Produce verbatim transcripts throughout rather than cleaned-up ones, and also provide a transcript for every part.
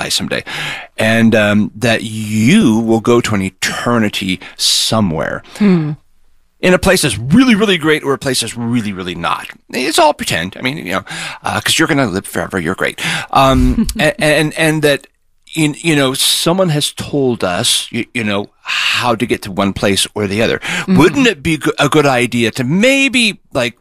die someday, and um, that you will go to an eternity somewhere. Hmm. In a place that's really, really great or a place that's really, really not. It's all pretend. I mean, you know, because uh, you're going to live forever. You're great. Um, and, and, and that, in, you know, someone has told us, you, you know, how to get to one place or the other. Mm-hmm. Wouldn't it be a good idea to maybe, like,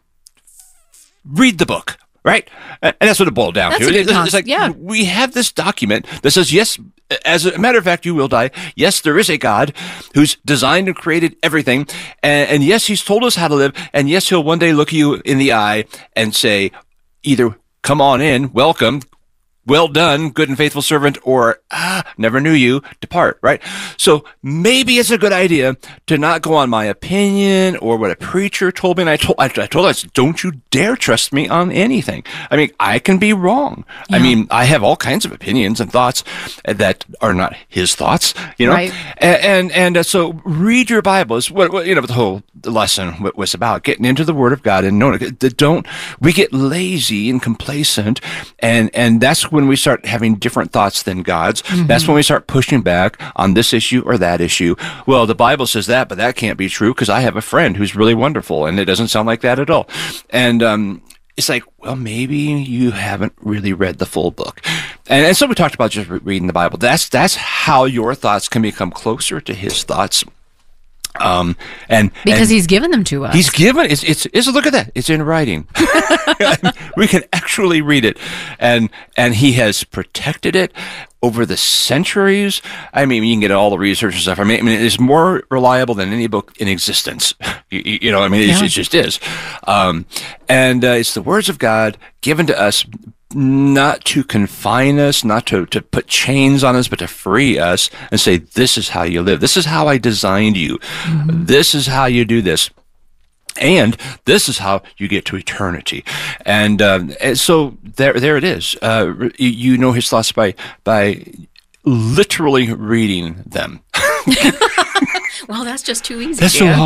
read the book? Right? And that's what it boiled down that's to. It, it's like, yeah. we have this document that says, yes, as a matter of fact, you will die. Yes, there is a God who's designed and created everything. And, and yes, he's told us how to live. And yes, he'll one day look you in the eye and say, either come on in, welcome, well done, good and faithful servant, or, ah, never knew you, depart, right? So maybe it's a good idea to not go on my opinion or what a preacher told me. And I told, I, I told us, don't you dare trust me on anything. I mean, I can be wrong. Yeah. I mean, I have all kinds of opinions and thoughts that are not his thoughts, you know? Right. And, and, and uh, so read your Bible is what, what, you know, the whole lesson was about, getting into the Word of God and knowing it. Don't, we get lazy and complacent, and, and that's when we start having different thoughts than God's. Mm-hmm. That's when we start pushing back on this issue or that issue. Well, the Bible says that, but that can't be true because I have a friend who's really wonderful, and it doesn't sound like that at all. And um, it's like, well, maybe you haven't really read the full book. And, and so we talked about just re- reading the Bible. That's that's how your thoughts can become closer to his thoughts. Um, and because and he's given them to us. He's given, it's, it's, it's, look at that. It's in writing. We can actually read it. And, and he has protected it over the centuries. I mean, you can get all the research and stuff. I mean, I mean, it's more reliable than any book in existence. You, you know, I mean, it's, yeah. it just is. Um, and, uh, it's the words of God given to us, not to confine us, not to, to put chains on us, but to free us and say, this is how you live. This is how I designed you. Mm-hmm. This is how you do this. And this is how you get to eternity. And, uh, and so there, there it is. Uh, you, you know his thoughts by, by literally reading them. Well, that's just too easy. That's Dan. so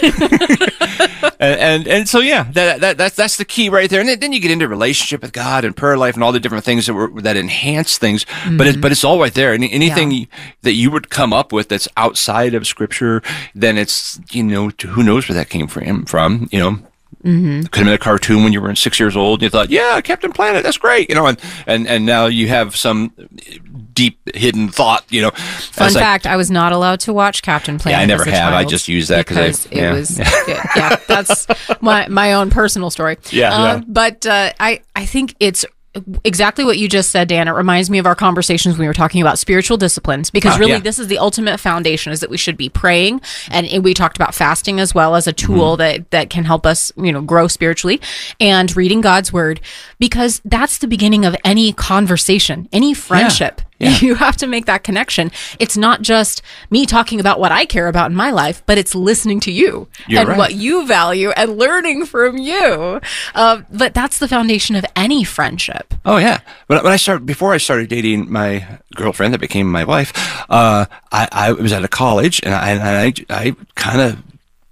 hard. and, and and so yeah, that that that's that's the key right there. And then you get into relationship with God and prayer life and all the different things that were, that enhance things. Mm-hmm. But it, but it's all right there. And anything yeah. that you would come up with that's outside of Scripture, then it's, you know, who knows where that came from? From you know. Mm-hmm. Could have been a cartoon when you were six years old. And you thought, yeah, Captain Planet, that's great, you know, and, and, and now you have some deep hidden thought, you know. Fun fact, like, I was not allowed to watch Captain Planet. Yeah, I never as a have. child I just use that because I, it yeah. was, yeah, yeah, that's my my own personal story. Yeah, uh, yeah. But uh, I I think it's exactly what you just said, Dan. It reminds me of our conversations when we were talking about spiritual disciplines, because uh, really yeah. this is the ultimate foundation, is that we should be praying. And we talked about fasting as well as a tool mm-hmm. that, that can help us, you know, grow spiritually, and reading God's word, because that's the beginning of any conversation, any friendship. Yeah. Yeah. You have to make that connection. It's not just me talking about what I care about in my life, but it's listening to you You're and right. what you value and learning from you. Uh, but that's the foundation of any friendship. Oh yeah. When, when I started, before I started dating my girlfriend that became my wife, uh, I, I was at a college, and I, and I, I kind of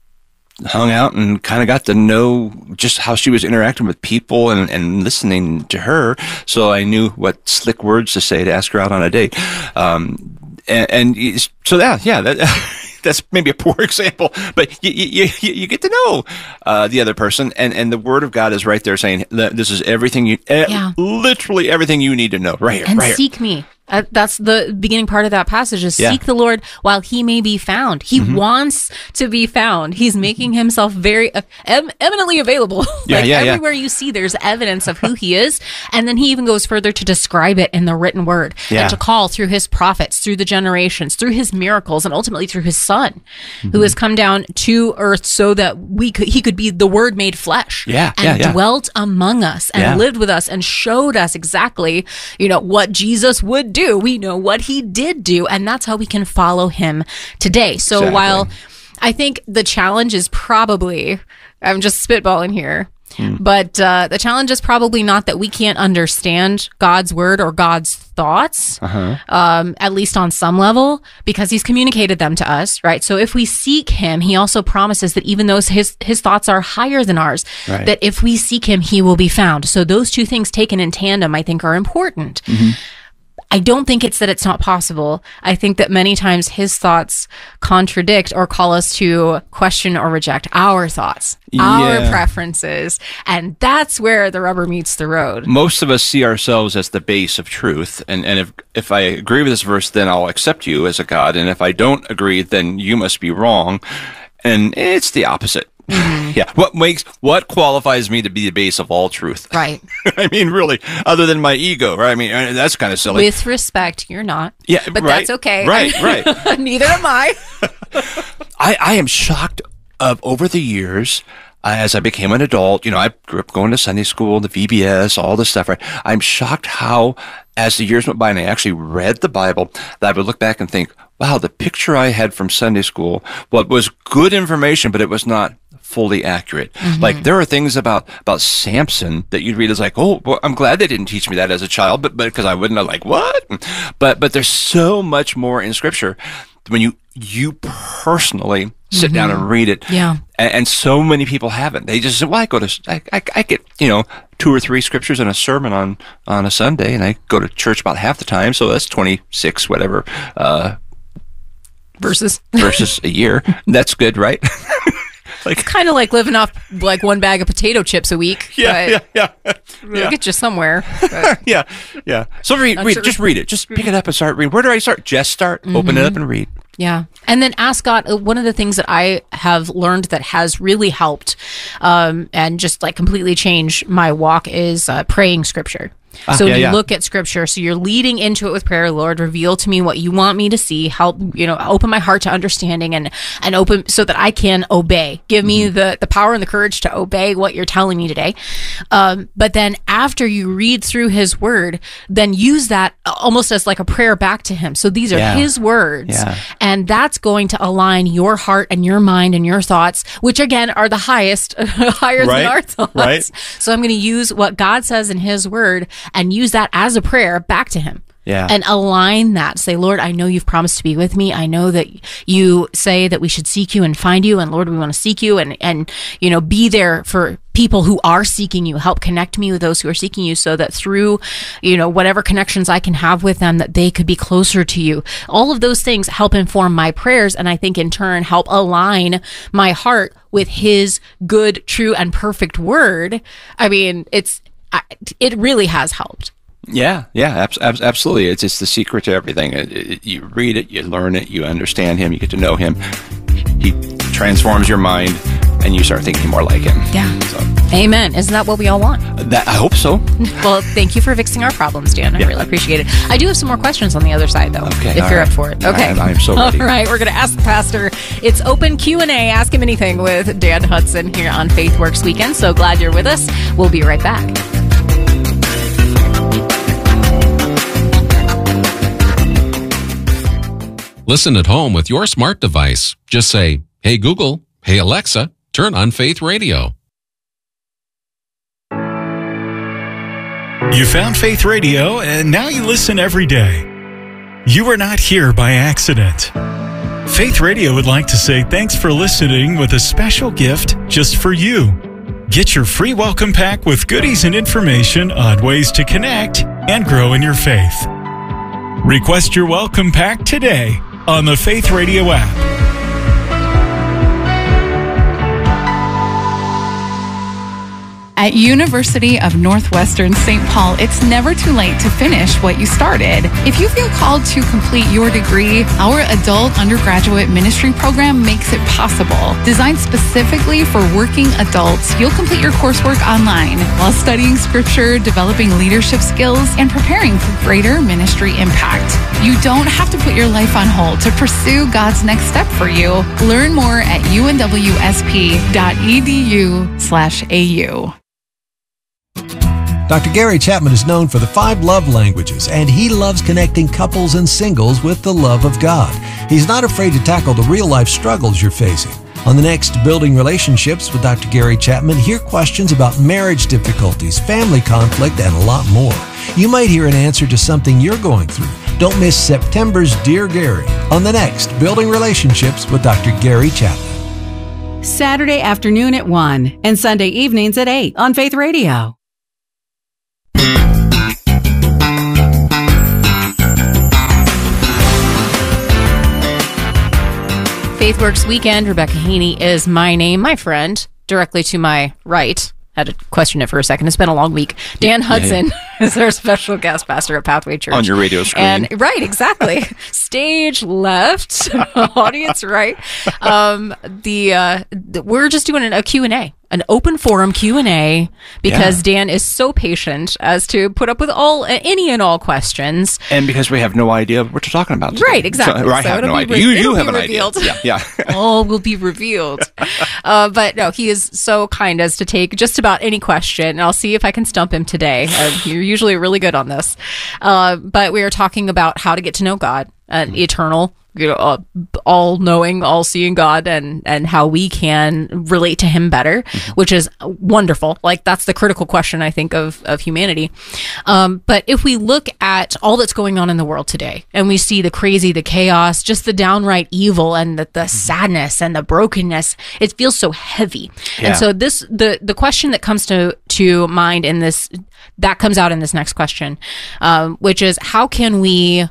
hung out and kind of got to know just how she was interacting with people and, and listening to her. So I knew what slick words to say to ask her out on a date. Um, and, and so that, yeah, that, that's maybe a poor example, but you, you, you, you get to know, uh, the other person, and, and the word of God is right there saying that this is everything you, yeah. literally everything you need to know right here, and right seek here. me. Uh, that's the beginning part of that passage, is yeah. seek the Lord while he may be found. He mm-hmm. wants to be found. He's making himself very uh, em- eminently available. like yeah, yeah, everywhere yeah. you see, there's evidence of who he is. And then he even goes further to describe it in the written word, yeah. and to call through his prophets, through the generations, through his miracles, and ultimately through his son, mm-hmm. who has come down to earth so that we could, he could be the word made flesh, yeah, and yeah, yeah. dwelt among us and yeah. lived with us and showed us exactly, you know, what Jesus would do. We know what he did do, and that's how we can follow him today. So exactly. while I think the challenge is probably, I'm just spitballing here, hmm. but uh, the challenge is probably not that we can't understand God's word or God's thoughts, uh-huh. um, at least on some level, because he's communicated them to us, right? So if we seek him, he also promises that even though his, his thoughts are higher than ours, right. that if we seek him, he will be found. So those two things taken in tandem, I think, are important. Mm-hmm. I don't think it's that it's not possible. I think that many times his thoughts contradict or call us to question or reject our thoughts, Yeah. our preferences. And that's where the rubber meets the road. Most of us see ourselves as the base of truth. And, and if, if I agree with this verse, then I'll accept you as a God. And if I don't agree, then you must be wrong. And it's the opposite. Mm-hmm. Yeah. What makes, what qualifies me to be the base of all truth? Right. I mean, really, other than my ego, right? I mean, that's kind of silly. With respect, you're not. Yeah. But right, that's okay. Right, right. Neither am I. I, I am shocked of over the years, uh, as I became an adult, you know, I grew up going to Sunday school, the V B S, all this stuff, right? I'm shocked how, as the years went by and I actually read the Bible, that I would look back and think, wow, the picture I had from Sunday school, well, it was good information, but it was not fully accurate. Mm-hmm. Like there are things about, about Samson that you'd read as like, oh, well, I'm glad they didn't teach me that as a child, but, but because I wouldn't have like, what? But, but there's so much more in scripture when you, you personally sit mm-hmm. down and read it. Yeah. And, and so many people haven't. They just say, well, I go to, I, I, I get, you know, two or three scriptures in a sermon on, on a Sunday, and I go to church about half the time. So that's twenty-six, whatever, uh, verses, versus a year. That's good, right? Like, it's kind of like living off like one bag of potato chips a week. Yeah, but yeah, yeah. It'll yeah. get you somewhere. yeah, yeah. So read, read, sure. just read it. Just pick it up and start reading. Where do I start? Just start. Mm-hmm. Open it up and read. Yeah. And then ask God. One of the things that I have learned that has really helped um, and just like completely changed my walk is uh, praying scripture. Ah, so yeah, you yeah. look at scripture, so you're leading into it with prayer. Lord, reveal to me what you want me to see. Help, you know, open my heart to understanding and, and open so that I can obey. Give me mm-hmm. the, the power and the courage to obey what you're telling me today. Um, but then after you read through his word, then use that almost as like a prayer back to him. So these are yeah. his words, yeah. and that's going to align your heart and your mind and your thoughts, which again are the highest, higher right. than our thoughts. Right. So I'm going to use what God says in his word and use that as a prayer back to him. Yeah. And align that. Say, Lord, I know you've promised to be with me. I know that you say that we should seek you and find you. And Lord, we want to seek you and, and, you know, be there for people who are seeking you. Help connect me with those who are seeking you so that through, you know, whatever connections I can have with them, that they could be closer to you. All of those things help inform my prayers. And I think in turn help align my heart with his good, true, and perfect word. I mean, it's, it really has helped. Yeah, yeah, ab- ab- absolutely. It's it's the secret to everything. It, it, you read it, you learn it, you understand him, you get to know him. He transforms your mind, and you start thinking more like him. Yeah. So, amen. Isn't that what we all want? that I hope so. Well, thank you for fixing our problems, Dan. I yeah. really appreciate it. I do have some more questions on the other side, though. Okay, if you're right. up for it. Okay. I am so ready. All right, we're going to ask the pastor. It's open Q and A. Ask him anything with Dan Hudson here on FaithWorks Weekend. So glad you're with us. We'll be right back. Listen at home with your smart device. Just say, hey Google, hey Alexa, turn on Faith Radio. You found Faith Radio, and now you listen every day. You were not here by accident. Faith Radio would like to say thanks for listening with a special gift just for you. Get your free welcome pack with goodies and information on ways to connect and grow in your faith. Request your welcome pack today on the Faith Radio app. At University of Northwestern Saint Paul, it's never too late to finish what you started. If you feel called to complete your degree, our adult undergraduate ministry program makes it possible. Designed specifically for working adults, you'll complete your coursework online while studying scripture, developing leadership skills, and preparing for greater ministry impact. You don't have to put your life on hold to pursue God's next step for you. Learn more at u n w s p dot e d u slash a u. Doctor Gary Chapman is known for the five love languages, and he loves connecting couples and singles with the love of God. He's not afraid to tackle the real-life struggles you're facing. On the next Building Relationships with Doctor Gary Chapman, hear questions about marriage difficulties, family conflict, and a lot more. You might hear an answer to something you're going through. Don't miss September's Dear Gary on the next Building Relationships with Doctor Gary Chapman. Saturday afternoon at one and Sunday evenings at eight on Faith Radio. FaithWorks Weekend. Rebecca Haney is my name, my friend, directly to my right. Had to question it for a second. It's been a long week. Dan Hudson yeah. is our special guest pastor at Pathway Church. On your radio screen. And, right, exactly. Stage left, audience right. Um, the, uh, the we're just doing a Q and A. An open forum Q and A because yeah. Dan is so patient as to put up with all any and all questions, and because we have no idea what you're talking about today. Right, exactly. So, or I so have no idea. Re- you you have an revealed. idea. Yeah, yeah. All will be revealed. Uh, but no, he is so kind as to take just about any question, and I'll see if I can stump him today. Uh, you're usually really good on this, uh, but we are talking about how to get to know God, an mm-hmm. eternal. You know, uh, all-knowing, all-seeing God, and and how we can relate to Him better, mm-hmm. which is wonderful. Like that's the critical question I think of of humanity. Um, but if we look at all that's going on in the world today, and we see the crazy, the chaos, just the downright evil, and the, the mm-hmm. sadness and the brokenness, it feels so heavy. Yeah. And so this the the question that comes to to mind in this that comes out in this next question, um, which is how can we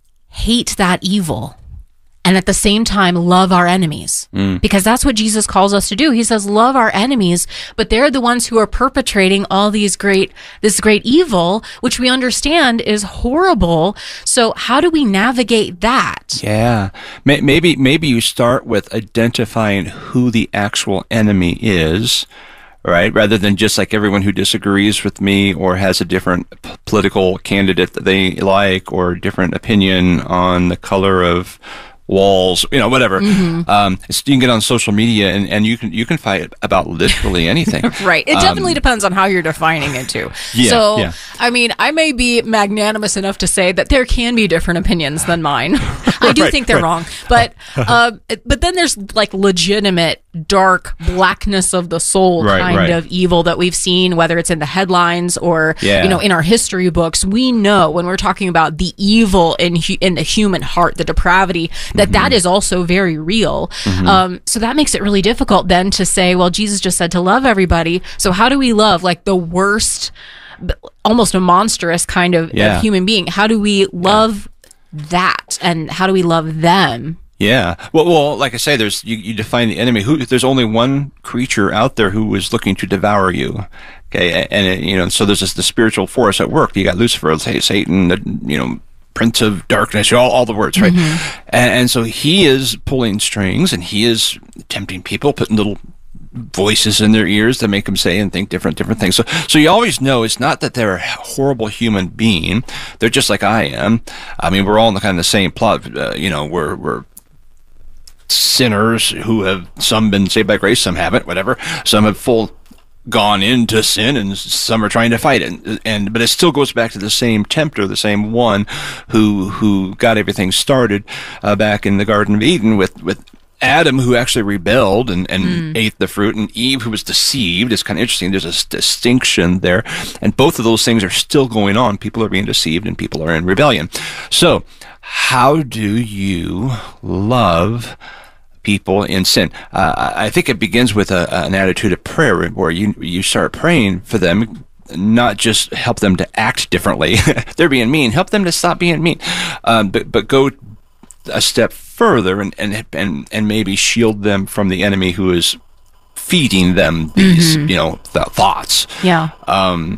hate that evil and at the same time love our enemies? Mm. Because that's what Jesus calls us to do. He says, love our enemies, but they're the ones who are perpetrating all these great, this great evil, which we understand is horrible. So how do we navigate that? Yeah. Maybe, maybe you start with identifying who the actual enemy is, right? Rather than just like everyone who disagrees with me or has a different p- political candidate that they like or a different opinion on the color of walls, you know, whatever. Mm-hmm. Um, you can get on social media and, and you can you can fight about literally anything. Right. It definitely um, depends on how you're defining it too. Yeah, so, yeah. I mean, I may be magnanimous enough to say that there can be different opinions than mine. I do right, think they're right. wrong, but uh, but then there's like legitimate dark blackness of the soul right, kind right. of evil that we've seen, whether it's in the headlines or yeah. you know in our history books. We know when we're talking about the evil in hu- in the human heart, the depravity, that mm-hmm. that is also very real. Mm-hmm. Um, so that makes it really difficult then to say, well, Jesus just said to love everybody. So how do we love like the worst, almost a monstrous kind of, yeah. of human being? How do we love yeah. that, and how do we love them? Yeah. Well, well, like I say, there's you, you define the enemy. Who there's only one creature out there who is looking to devour you. Okay, and it, you know, so there's this the spiritual force at work. You got Lucifer, say Satan, the, you know, Prince of Darkness, all all the words, right? Mm-hmm. And, and so he is pulling strings, and he is tempting people, putting little voices in their ears to make them say and think different different things. So so you always know it's not that they're a horrible human being. They're just like I am. I mean, we're all in the kind of the same plot. Uh, you know, we're we're sinners who have some been saved by grace, some haven't, whatever. Some have full gone into sin, and some are trying to fight it. And, and but it still goes back to the same tempter, the same one who who got everything started uh, back in the Garden of Eden with with Adam, who actually rebelled and, and mm. ate the fruit, and Eve, who was deceived. It's kind of interesting. There's a distinction there, and both of those things are still going on. People are being deceived, and people are in rebellion. So, how do you love people in sin? Uh, I think it begins with a, an attitude of prayer, where you you start praying for them, not just help them to act differently. They're being mean. Help them to stop being mean, um, but but go a step further and and and and maybe shield them from the enemy who is feeding them these mm-hmm. you know th- thoughts. Yeah. Um,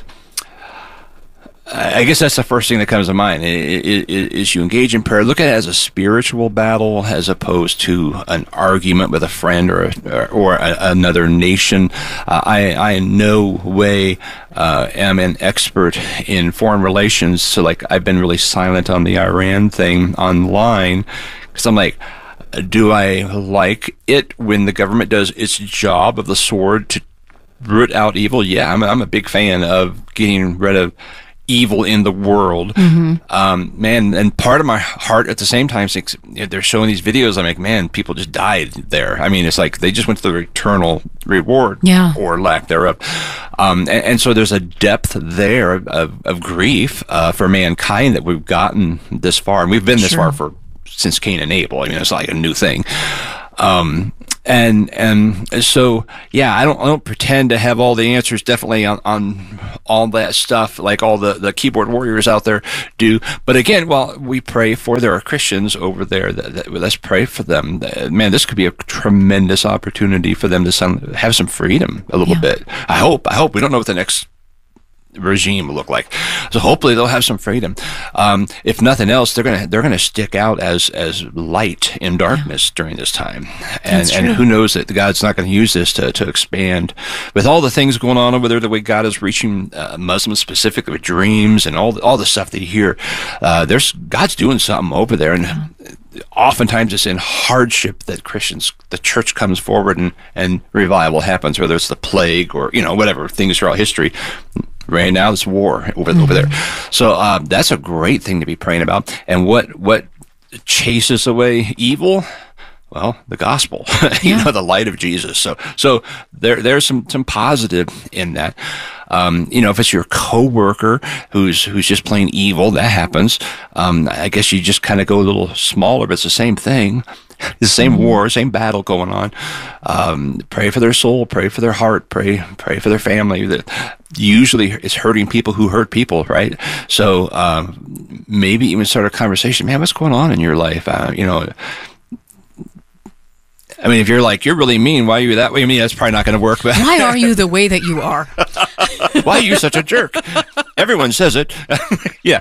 I guess that's the first thing that comes to mind is you engage in prayer. Look at it as a spiritual battle as opposed to an argument with a friend or a, or a, another nation. Uh, I, I in no way uh, am an expert in foreign relations, so like I've been really silent on the Iran thing online because I'm like, do I like it when the government does its job of the sword to root out evil? Yeah, I'm, I'm a big fan of getting rid of evil in the world. Mm-hmm. Um, man, and part of my heart at the same time, thinks, they're showing these videos, I'm like, man, people just died there. I mean, it's like they just went to the eternal reward yeah. or lack thereof. Um, and, and so there's a depth there of, of, of grief uh, for mankind that we've gotten this far. And we've been this sure. far for since Cain and Abel. I mean, it's like a new thing. Um, And and so yeah, I don't I don't pretend to have all the answers definitely on, on all that stuff like all the, the keyboard warriors out there do. But again, while we pray for there are Christians over there that, that let's pray for them. Man, this could be a tremendous opportunity for them to some, have some freedom a little yeah. bit. I hope. I hope we don't know what the next regime will look like. So hopefully they'll have some freedom. Um, if nothing else, they're gonna they're gonna stick out as as light in darkness yeah. during this time. And and who knows that God's not going to use this to to expand with all the things going on over there. The way God is reaching uh, Muslims specifically with dreams and all the, all the stuff that you hear. Uh, there's God's doing something over there, and yeah. oftentimes it's in hardship that Christians, the church comes forward and and revival happens. Whether it's the plague or you know whatever things throughout history. Right now, it's war over mm-hmm. over there, so uh, that's a great thing to be praying about. And what what chases away evil? Well, the gospel, you yeah. know, the light of Jesus. So so there there's some some positive in that. Um, you know, if it's your coworker who's who's just plain evil, that happens. Um, I guess you just kind of go a little smaller, but it's the same thing. The same mm-hmm. war, same battle going on. Um, pray for their soul, pray for their heart, pray pray for their family. That usually it's hurting people who hurt people, right? So um, maybe even start a conversation. Man, what's going on in your life? Uh, you know. I mean, if you're like, you're really mean, why are you that way? I mean, that's probably not going to work. But why are you the way that you are? Why are you such a jerk? Everyone says it. Yeah.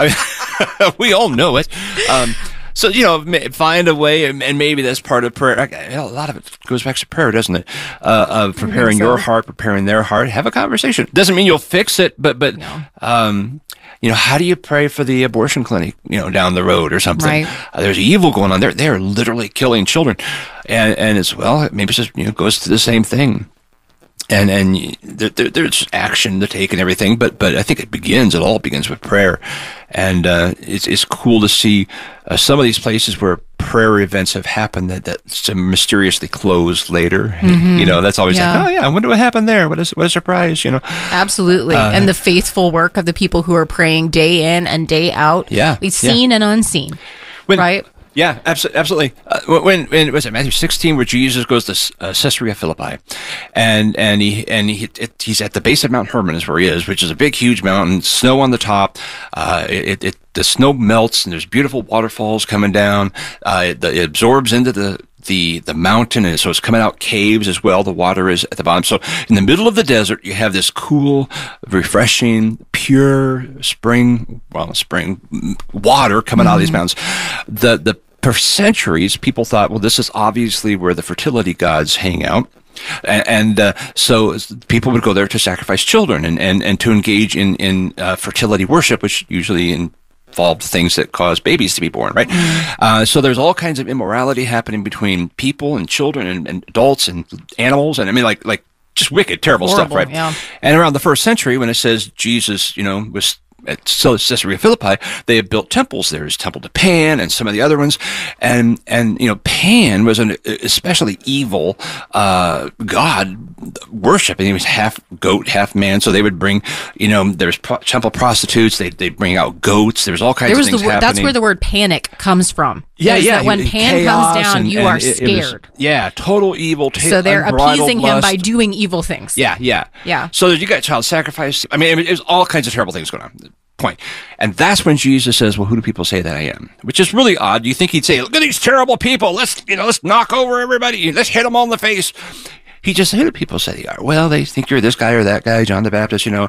I mean, we all know it. Um, so, you know, find a way, and maybe that's part of prayer. A lot of it goes back to prayer, doesn't it? Uh, of preparing so. your heart, preparing their heart. Have a conversation. Doesn't mean you'll fix it, but, but, no. um, you know, how do you pray for the abortion clinic, you know, down the road or something? Right. Uh, there's evil going on there. They're literally killing children. And, and it's, well, maybe it's just, you know, goes to the same thing. And, and there, there, there's action to take and everything, but, but I think it begins, it all begins with prayer. And, uh, it's, it's cool to see, uh, some of these places where prayer events have happened that, that mysteriously close later. Mm-hmm. You know, that's always yeah. like, oh yeah, I wonder what happened there. What, is, what a surprise, you know? Absolutely. Uh, and the faithful work of the people who are praying day in and day out. Yeah. We've seen yeah. and unseen. When, right? Yeah, absolutely. absolutely. Uh, when, when, was it Matthew sixteen, where Jesus goes to uh, Caesarea Philippi, and, and he, and he, it, he's at the base of Mount Hermon is where he is, which is a big, huge mountain, snow on the top. Uh, it, it, the snow melts and there's beautiful waterfalls coming down. Uh, it, it absorbs into the, the, the mountain, and so it's coming out caves as well. The water is at the bottom. So in the middle of the desert, you have this cool, refreshing, pure spring, well, spring water coming mm-hmm. out of these mountains. The, the, for centuries, people thought, well, this is obviously where the fertility gods hang out. And, and uh, so people would go there to sacrifice children and, and, and to engage in, in uh, fertility worship, which usually in involved things that cause babies to be born, right? Mm. Uh, so there's all kinds of immorality happening between people and children and, and adults and animals. And I mean, like, like just wicked, terrible Horrible, stuff, right? Yeah. And around the first century, when it says Jesus, you know, was at Caesarea Philippi, they had built temples. There's Temple to Pan and some of the other ones. And, and, you know, Pan was an especially evil, uh, god worship. And he was half goat, half man. So they would bring, you know, there's pro- temple prostitutes. They, they bring out goats. There's all kinds there was of things the word, happening. That's where the word panic comes from. Yeah, yeah. That when Pan comes down, and, you and are it, scared. It was, yeah, total evil. T- so they're appeasing lust. him by doing evil things. Yeah, yeah. Yeah. So you got child sacrifice. I mean, it was all kinds of terrible things going on. Point. And that's when Jesus says, well, who do people say that I am? Which is really odd. You think he'd say, look at these terrible people. Let's, you know, let's knock over everybody. Let's hit them all in the face. He just said, who do people say they are? Well, they think you're this guy or that guy, John the Baptist, you know.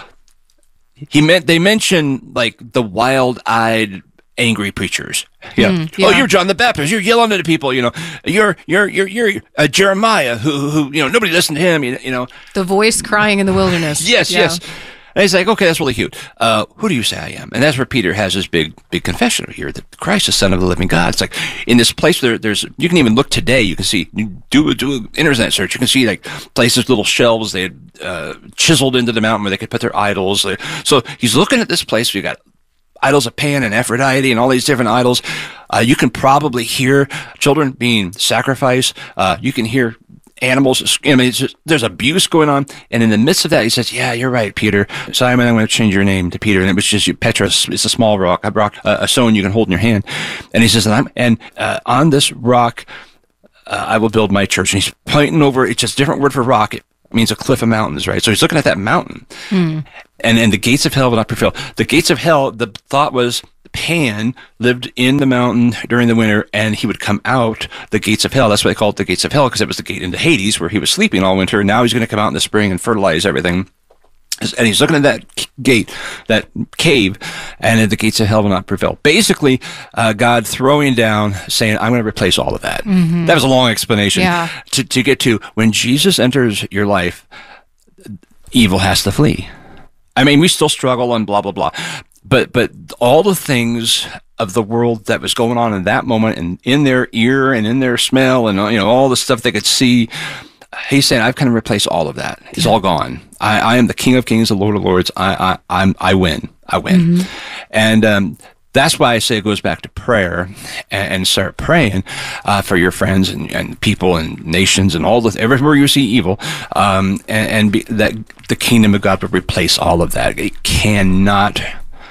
He meant, they mention like the wild-eyed angry preachers. Yeah. Mm, yeah. Oh, you're John the Baptist. You're yelling at people, you know. You're, you're, you're, you're uh, Jeremiah who, who, you know, nobody listened to him, you, you know. The voice crying in the wilderness. Yes, yeah. yes. And he's like, okay, that's really cute. Uh, who do you say I am? And that's where Peter has his big, big confession here that Christ is Son of the living God. It's like in this place where there's, you can even look today, you can see, you do, do an internet search, you can see like places, little shelves they had uh, chiseled into the mountain where they could put their idols. So he's looking at this place where you got idols of Pan and Aphrodite and all these different idols. Uh, you can probably hear children being sacrificed. Uh, you can hear animals. I mean, it's just, there's abuse going on. And in the midst of that, he says, yeah, you're right, Peter. Simon, I'm going to change your name to Peter. And it was just you, Petrus. It's a small rock, a rock, uh, a stone you can hold in your hand. And he says, and I'm, and, uh, on this rock, uh, I will build my church. And he's pointing over, it's just a different word for rock. It means a cliff of mountains, right? So he's looking at that mountain. Mm. And, and the gates of hell will not prevail. The gates of hell, the thought was Pan lived in the mountain during the winter, and he would come out the gates of hell. That's why they call it the gates of hell, because it was the gate into Hades, where he was sleeping all winter. And now he's going to come out in the spring and fertilize everything. And he's looking at that gate, that cave, and the gates of hell will not prevail. Basically, uh, God throwing down, saying, I'm going to replace all of that. Mm-hmm. That was a long explanation yeah. to, to get to when Jesus enters your life, evil has to flee. I mean, we still struggle and blah, blah, blah. But but all the things of the world that was going on in that moment, and in their ear and in their smell, and you know all the stuff they could see, he's saying, I've kind of replaced all of that. It's all gone. I, I am the King of Kings, the Lord of Lords. I I I'm, I win. I win. Mm-hmm. And um, that's why I say it goes back to prayer, and, and start praying uh, for your friends and, and people and nations and all the everywhere you see evil, um, and, and be, that the kingdom of God would replace all of that. It cannot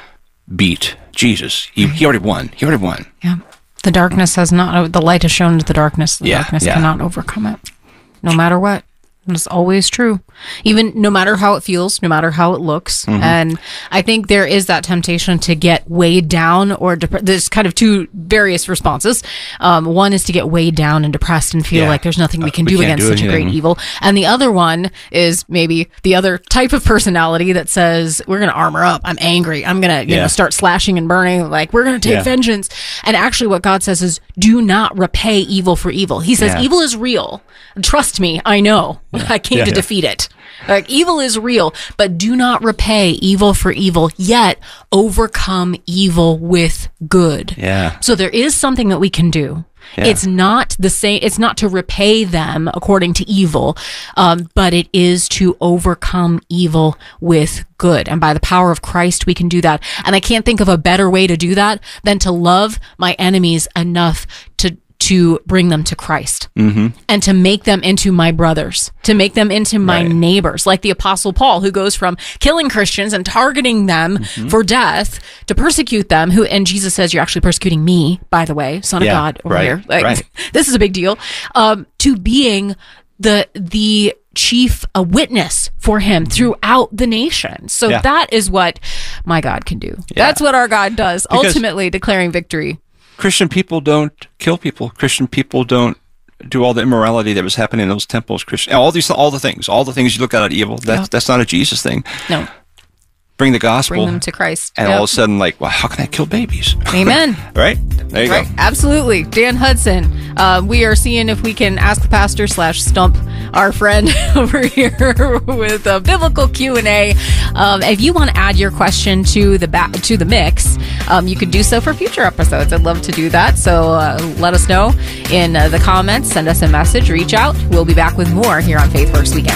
beat Jesus. He, he already won. He already won. Yeah. The darkness has not, the light has shown to the darkness. The yeah, darkness yeah. cannot overcome it. No matter what. It's always true. Even no matter how it feels, no matter how it looks. Mm-hmm. And I think there is that temptation to get weighed down or dep- there's kind of two various responses. Um, one is to get weighed down and depressed and feel yeah. like there's nothing we can uh, do we against do such anything. a great evil. And the other one is maybe the other type of personality that says, we're going to armor up. I'm angry. I'm going to you yeah. know start slashing and burning. Like, we're going to take yeah. vengeance. And actually what God says is, do not repay evil for evil. He says, yeah. evil is real. Trust me, I know. Yeah. I came yeah, to yeah. defeat it. Like, evil is real, but do not repay evil for evil, yet overcome evil with good. Yeah. So there is something that we can do. Yeah. It's not the same. It's not to repay them according to evil, um, but it is to overcome evil with good. And by the power of Christ, we can do that. And I can't think of a better way to do that than to love my enemies enough to to bring them to Christ mm-hmm. and to make them into my brothers, to make them into my right. neighbors, like the Apostle Paul, who goes from killing Christians and targeting them mm-hmm. for death to persecute them. Who and Jesus says, "You're actually persecuting me, by the way, Son yeah, of God over right, here." Like, right. This is a big deal. Um, to being the the chief a witness for Him throughout the nation. So yeah. that is what my God can do. Yeah. That's what our God does, Because ultimately declaring victory. Christian people don't kill people. Christian people don't do all the immorality that was happening in those temples. Christian, all these, all the things, all the things you look at at evil. That's Yep. that's not a Jesus thing. No. Bring the gospel. Bring them to Christ. And Yep. all of a sudden, like, well, how can I kill babies? Amen. Right? There you Right, go. absolutely. Dan Hudson. Uh, we are seeing if we can ask the pastor slash stump our friend over here with a biblical Q and A. Um, if you want to add your question to the ba- to the mix, um, you could do so for future episodes. I'd love to do that. So uh, let us know in uh, the comments. Send us a message. Reach out. We'll be back with more here on Faith Works Weekend.